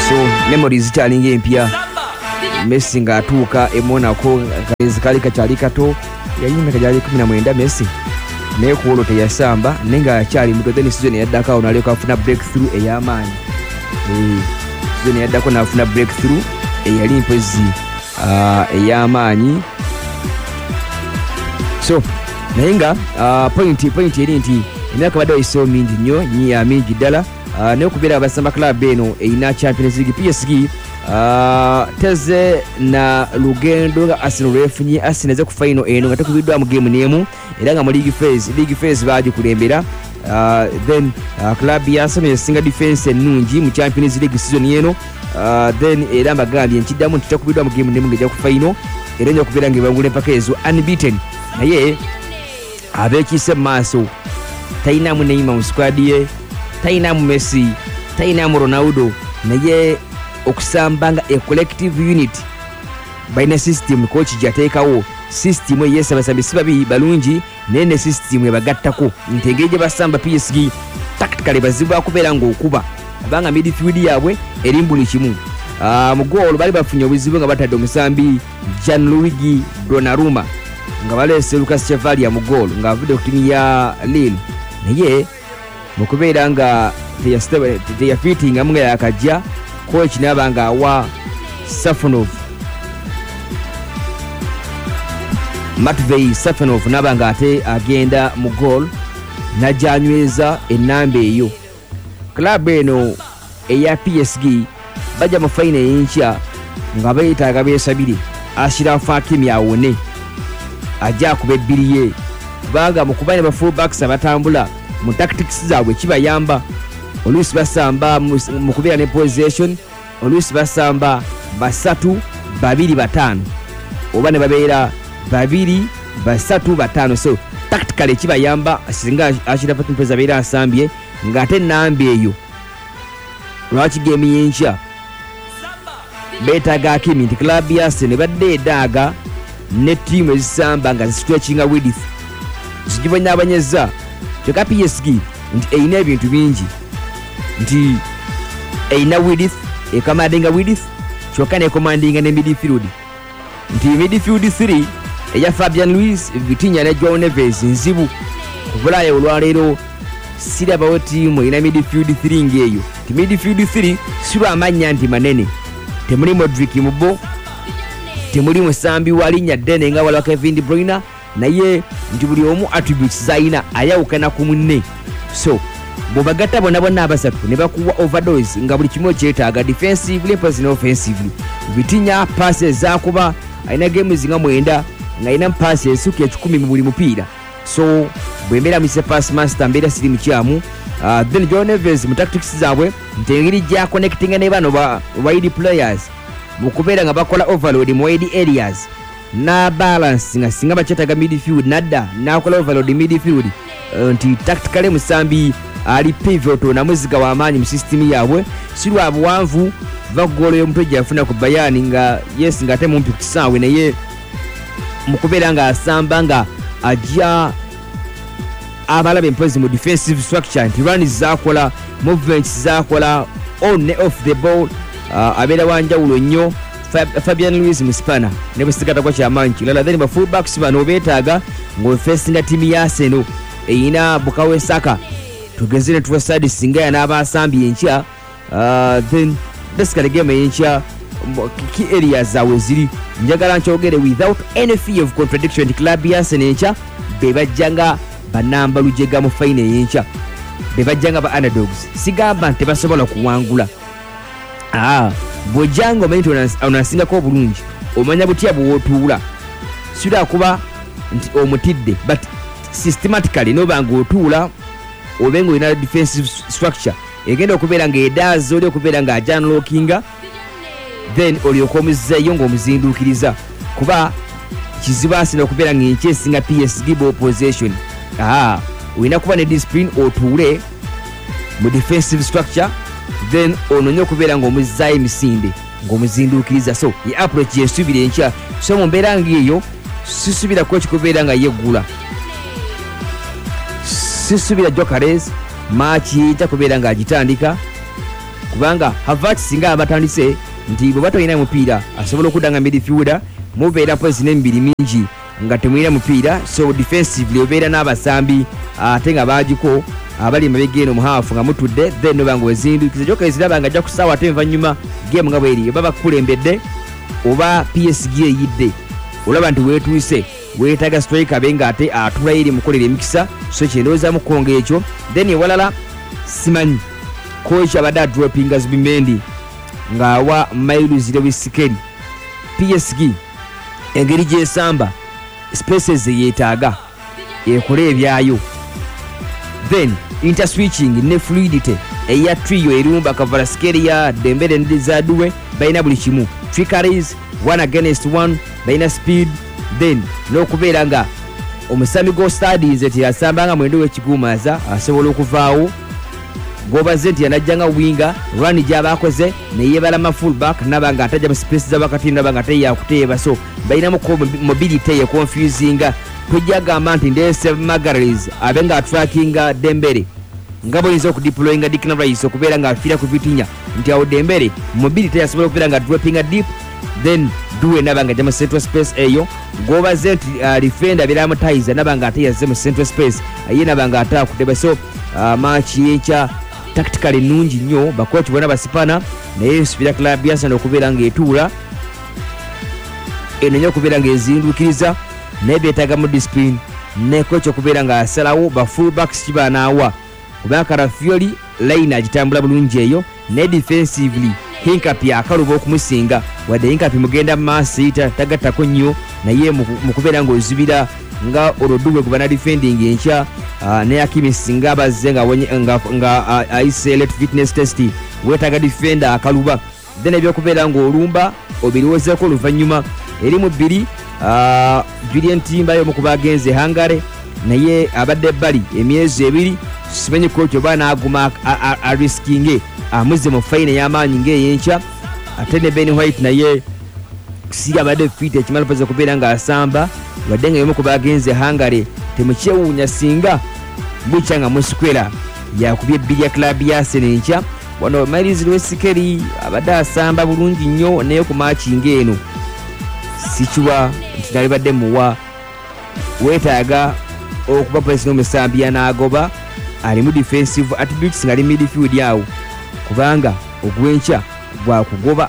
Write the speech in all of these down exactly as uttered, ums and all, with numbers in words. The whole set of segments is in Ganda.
so memories kyalinga empya Messi ng'atuuka e Monaco kalizi kali kakyali kato yayina kakyali kumi na mwenda Messi naye kuolo teyasamba naye nga akyali muto then season yaddako awo nalyoka afuna breakthrough ey'amaanyi season yaddako n'afuna breakthrough eyali mpozzi ey'amaanyi so naye nga point point eri nti emyaka badde wayiseewo mingi nnyo nyiya mingi ddala naye okubeera abasamba club eno eyina Champions League P S G Uh, teze na lugendo nga Arsenal lwefunye Arsenal eze ku final eno nga tekubiddwa mu game n'emu era nga mu league phase league phase bagikulembera uh, then uh, club ya Arsenal yasinga defense ennungi mu Champions League season yeno uh, then era mbagambye nkiddamu nti tekubiddwa mu game n'emu ng'ejja ku final era nja okubeera ng'ebangula empaka ezo unbeaten naye abeekiise mu maaso talinamu Neymar mu squad ye talinamu Messi talinamu Ronaldo naye okusamba nga a collective unit baina system coach jateekawo system eyesa basambi sibabi balungi nene system ebagattako ntegeje basamba P S G tactically bazibwa kubeera ng'okuba abanga midfield yabwe erimbuli kimu uh, mu goal bali bafunye obuzibu nga batadde omusambi Gianluigi Donnarumma nga balese Lucas Chavalia mu goal nga avudde ku timu ya Lille naye mu kubeera nga teyafitinga mu nga yakajja coach nabanga wa Safonov Matvei Safonov nabanga ate agenda mu goal najanyweza enamba eyo club eno eya P S G baja mu final y'enkya nga beetaaga beesabire Ashraf Hakimi awone ajja kuba ebbiri ye kubanga mu kuba ne ba fullbacks abatambula mu tactics zaabwe kibayamba oluusi basamba mu kubeera ne possession oluusi basamba basatu babiri batano oba ne babeera babiri basatu batano so tactically kibayamba singa Ashraf Hakimi peza beera asambye ng'ate nnamba eyo lwaki game y'enkya beetaaga Hakimi nti club ya Arsenal badde edaaga ne ttiimu ezisamba nga zisitretchinga width zigibonyaabonyeza kyokka P S G nti eyina ebintu bingi nti eyina width ekamandinga width kyokka nekomandinga ne midfield nti midfield three eya Fabian Luiz Vitinha ne João Neves nzibu kubulaaya olwaleero sirabawo ttiimu eyina midfield three ng'eyo nti midfield three sirwa amannya nti manene temuli Modric mubo temuli musambi walinnya ddene nga waliwo Kevin De Bruyne naye nti buli omu attributes zayina ayawukana ku munne so bobagatta bonna bonna abasatu ne bakuwa overdose nga buli kimu kyetaaga defensively plus ne offensively Vitinha passes zakuba ayina games nga mwenda nga ayina passes esuka ekikumi mu buli mupiira so bwembeera mise pass master mbeera siri mukyamu uh, then João Neves mu tactics zaabwe ntengeri gya connecting ne bano ba wide players mu kubeera nga bakola overload mu wide areas na balance nga singa bakyetaga midfield nadda nakola overload midfield uh, nti tactically musambi ali pivotal na muziga wa amaanyi mu system yaabwe sirwa buwanvu bagolo y'omutwe gyafuna ku Bayani nga yes nga ate mumpi kisaawe naye mu kubeera nga asamba nga ajja abalabe mpozi mu defensive structure nti runs zakola movements zakola on ne off the ball uh, abeera wanjawulo nnyo Fabian Luiz Muspana ne busigata kwa kyamaanyi kilala then ba fullbacks bano beetaaga ng'ofeesinga timu ya Arsenal eyina Bukayo Saka tugezere tuwa side singa ya naba asambi enkya uh, then basically game enkya key areas zawe ziri njagala nkyogere without any fear of contradiction club ya Arsenal enkya bebajjanga banamba lujega mu final enkya bebajjanga ba underdogs sigamba nti basobola kuwangula ah bojanga omanyi onasingako obulungi omanya butya bw'otuula sira kuba nti omutidde but systematically nobanga otuula obengo ina defensive structure egenda okubeera nga edazi oli okubeera nga ajanlookinga then oli okomuzeeyo ng'omuzinduukiriza kuba kizibu Arsenal okubeera nga enkyesinga P S G ball possession ah olina kuba ne discipline otuule mu defensive structure then ononye okubeera ng'omuzaayo emisinde ng'omuzinduukiriza so ye approach yesubira enkya so mu mbeera ng'eyo sisubira coach kubeera nga yeggula sisubira Gyökeres match yita kubeera nga agitandika kubanga Havertz singa abatandise nti bwe batolina mupiira asobola okudanga midfielder mubeera pozi n'emibiri mingi nga temwira mupiira, so defensively obeera n'abasambi ate nga baagiko abali mabega eno mu half nga mutudde, then obanga wezindukiza joka eziraba nga ajja kusaawa ate envanyuma game nga bweri oba bakulembedde oba P S G eyidde olaba nti weetuuse weetaaga striker abenga ate atula eri mukolera emikisa, so kyendowooza mukonga ekyo. Then ewalala simanyi coach abadde adropinga Zubimendi ng'awa Miles Lewis Kelly P S G engeri gyesamba spaces yeetaaga ekole ebyayo, then interswitching ne fluidity eya trio erumba Kvaratskhelia Dembele ne Zaduwe balina buli kimu, trickeries one against one balina speed, then n'okubeera nga omusami go studies eti asambanga mwendo w'ekigumaza asobola okuvaawo gobaze nti yanajjanga winga run gy'abakoze neyebala ma fullback nabanga atajja mu space z'abakati nabanga teyakuteeba, so balinamu mobility ye confusinga tujjagamba nti ndese Magalhaes abenga trackinga Dembele nga boyinza okudeployinga Declan Rice okubeera nga afiira ku bitinya nti awo Dembele mobility yasobola okubeera nga droppinga deep, then Duwe nabanga ajja mu central space eyo gobaze nti uh, defender abeera mutaiza nabanga ate yazze mu central space ye nabanga ataakudeba, so uh, match yenkya tactically nungi nnyo bakochi bona basipana naye nsubira club yasa okubeera ng'etuula eno nnyo okubeera ng'ezindukiriza naye beetaaga mu discipline ne coach okubeera ng'asalawo ba fullbacks kibanaawa kubanga Karafioli line agitambula bulungi eyo ne defensively Hinkapi akaluba okumusinga wadde Hinkapi mugenda maasita tagattako nnyo naye mu kubeera ng'ozibira nga Oroduwe kubana defending enkya uh, ne Hakimi singa abazze nga nga, nga uh, aise elite fitness test wetaaga defender akaluba, then ebyokubeera ng'olumba obiriwozeeko oluvannyuma eri mu bbiri uh, Julian Timber y'omu ku bagenze Hungary naye abadde ebbali emyezi ebiri simanyi coach oba n'aguma ariskinge amuzze mu fayina y'amaanyi ng'eyenkya, ate ne Ben White naye si abadde fit ekimala poza kubeera ng'asamba wadde nga y'omu ku bagenze Hungary temukyewuunya singa bukya nga musikwera yakubye ebbiri ya club ya Arsenal enkya wano Miles Lewis Kelly abadde asamba bulungi nnyo naye ku maachi ng'eno sikiwa nti nalibadde muwa weetaaga okuba pulesi n'omusambi yanaagoba ali mu defensive attributes nga ali midfield awo kubanga ogwenkya bwakugoba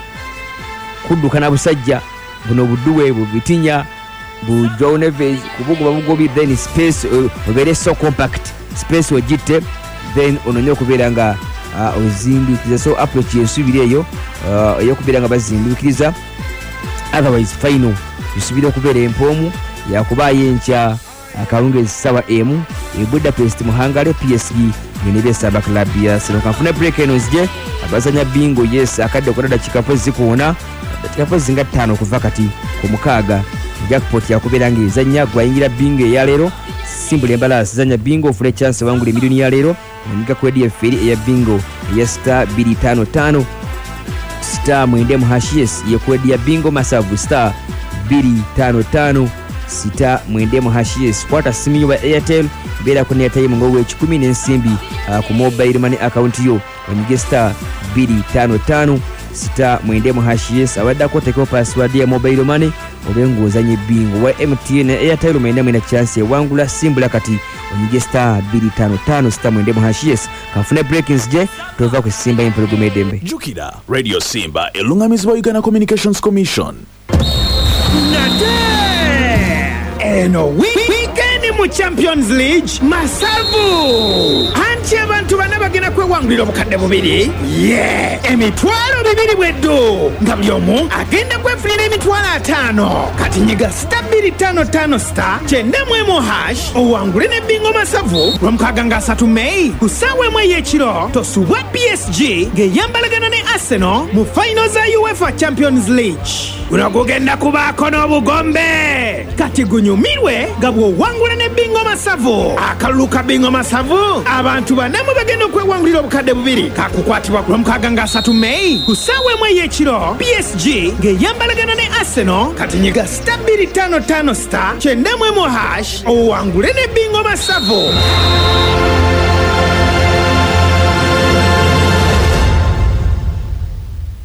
kudduka na busajja buno Buduwe bubitinya bu Joe Neves kubugoba bugobi, then space obeere so compact space ogitte, then ononye okubeera nga uh, ozindukiza, so approach yesubire eyo uh, eyokubeera nga bazindukiriza, otherwise final yesubire okubeera empoomu yakubaayo enkya akalunga ezisawa emu e Budapest mu Hungary P S G yenebesaba club ya Arsenal. Kanfune break eno zije abazanya bingo yes akadde okola dakika pozi kuona dakika pozi nga ttaano okuva kati ku mukaaga jackpot yakubeera ng'ezanya gwayingira bingo eya leero simple embalance zanya bingo ofune chance wangule milioni ya leero nyiga kwedi eferi eya bingo eya star two five five star mwende mu hashes ye kwedi ya bingo masavu star two five five sita mwende mu hashes kwata simu wa Airtel bera ku net time ngowe kikumi n'ensimbi uh, ku mobile money account yo onyige star two five five sita mwende mu hashes awadda ko teko password ya mobile money obengo ozanye bingo wa M T N Airtel mwende mwina chance ya wangula simbula kati onyige star two five five sita mwende mu hashes kafune breakings je tova ku Simba improgume dembe Jukira Radio Simba elungamizibwa Uganda Communications Commission Nade eno weekend mu Champions League masavu anti abantu bana bagenda kwewangulira obukadde bubiri ye emitwalo bibiri bweddo nga buli omu agenda kwefunira emitwalo ataano kati nyiga star two five five star kyenda mu emu hash owangule ne bingo masavu lwomukaaga nga asatu May ku ssaawa emu ey'ekiro tosubwa P S G ng'eyambalagana ne Arsenal mu final za UEFA Champions League guno gugenda kubaako n'obugombe kati gunyumirwe nga bw'owangula ne bingo masavu akalulu ka bingo masavu abantu banamu bagenda okwewangulira obukadde bubiri kakukwatibwa ku lwomukaaga nga asatu May ku ssaawa emu ey'ekiro P S G ng'eyambalagana ne Arsenal kati nyiga star two five five star kyenda mu emu hash owangule ne bingo masavu